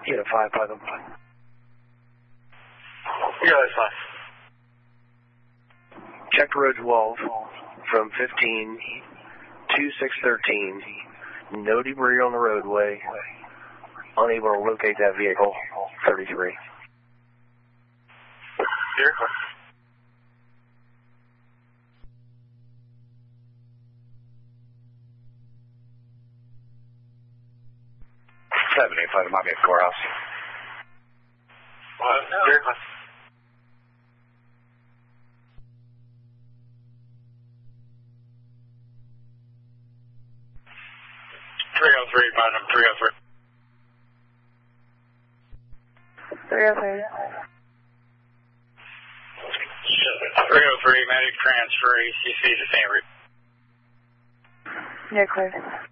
Get a 5 by them. Yeah, that's fine. Check road 12 from 15 to 613. No debris on the roadway. Unable to locate that vehicle. 33. Here. 785 Miami Courthouse. Here. 303, bottom 303. 303. 303, medic transfer, ACC to St. Route. Yeah, clear.